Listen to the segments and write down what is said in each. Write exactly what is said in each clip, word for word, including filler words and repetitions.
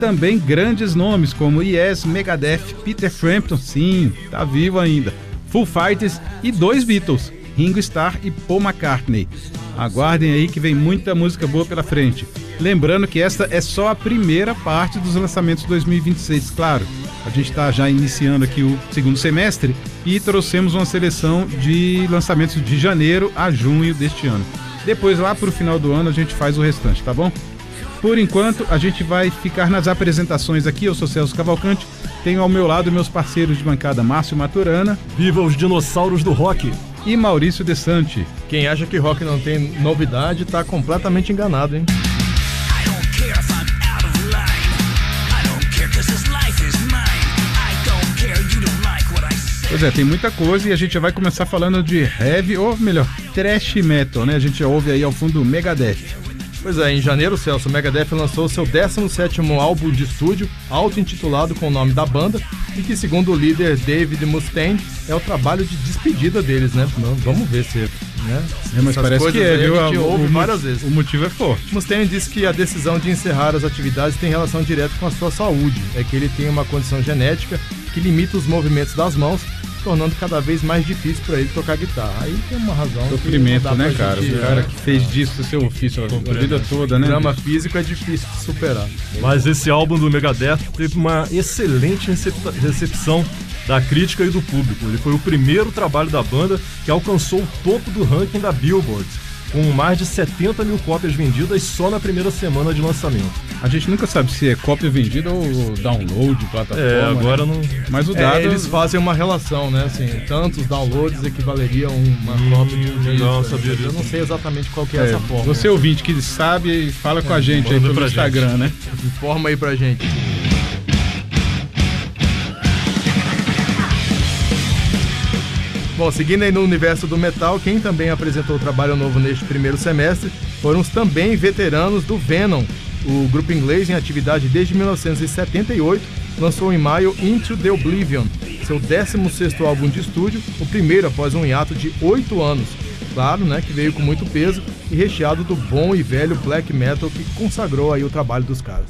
Também grandes nomes como Yes, Megadeth, Peter Frampton, sim, tá vivo ainda, Foo Fighters e dois Beatles, Ringo Starr e Paul McCartney. Aguardem aí que vem muita música boa pela frente. Lembrando que esta é só a primeira parte dos lançamentos dois mil e vinte e seis, claro. A gente está já iniciando aqui o segundo semestre e trouxemos uma seleção de lançamentos de janeiro a junho deste ano. Depois, lá para o final do ano, a gente faz o restante, tá bom? Por enquanto, a gente vai ficar nas apresentações aqui. Eu sou Celso Cavalcante, tenho ao meu lado meus parceiros de bancada Márcio Maturana. Viva os dinossauros do rock! E Maurício Desante. Quem acha que rock não tem novidade tá completamente enganado, hein? Pois é, tem muita coisa e a gente já vai começar falando de heavy, ou melhor, thrash metal, né? A gente ouve aí ao fundo Megadeth. Pois é, em janeiro, Celso, o Megadeth lançou seu décimo sétimo álbum de estúdio, auto-intitulado com o nome da banda, e que, segundo o líder David Mustaine, é o trabalho de despedida deles, né? Vamos ver se... Né? É, mas parece que é, viu? A gente o, ouve o, várias vezes. O motivo é forte. Mustaine disse que a decisão de encerrar as atividades tem relação direta com a sua saúde. É que ele tem uma condição genética que limita os movimentos das mãos, tornando cada vez mais difícil para ele tocar guitarra. Aí tem uma razão. Sofrimento, né, cara? Gente, o cara que fez disso seu ofício a vida toda, né? O drama físico é difícil de superar. Mas esse álbum do Megadeth teve uma excelente recepção da crítica e do público. Ele foi o primeiro trabalho da banda que alcançou o topo do ranking da Billboard, com mais de setenta mil cópias vendidas só na primeira semana de lançamento. A gente nunca sabe se é cópia vendida ou download, plataforma. É, agora né? não... Mas o dado... É, eles fazem uma relação, né? Assim, tantos downloads equivaleriam a uma hum, cópia de um disco. Não, sabia disso. Eu não sei exatamente qual que é, é essa forma. Você ouvinte que sabe, fala com a gente é, aí pelo Instagram, gente. né? Informa aí pra gente. Bom, seguindo aí no universo do metal, quem também apresentou trabalho novo neste primeiro semestre foram os também veteranos do Venom. O grupo inglês, em atividade desde mil novecentos e setenta e oito, lançou em maio Into the Oblivion, seu décimo sexto álbum de estúdio, o primeiro após um hiato de oito anos. Claro, né, que veio com muito peso e recheado do bom e velho black metal que consagrou aí o trabalho dos caras.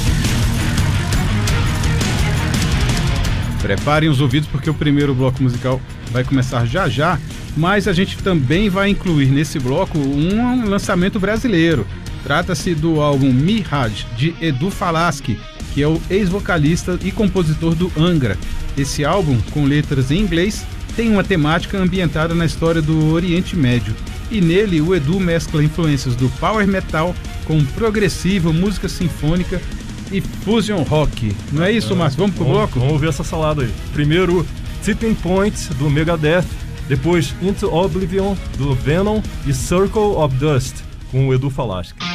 Preparem os ouvidos porque o primeiro bloco musical vai começar já já, mas a gente também vai incluir nesse bloco um lançamento brasileiro. Trata-se do álbum Mirage, de Edu Falaschi, que é o ex-vocalista e compositor do Angra. Esse álbum, com letras em inglês, tem uma temática ambientada na história do Oriente Médio. E nele o Edu mescla influências do power metal com progressivo, música sinfônica e fusion rock. Não é isso, Márcio? Vamos pro vamos, bloco? Vamos ver essa salada aí. Primeiro, Tipping Point, do Megadeth. Depois, Into Oblivion, do Venom. E Circle of Dust, com o Edu Falaschi.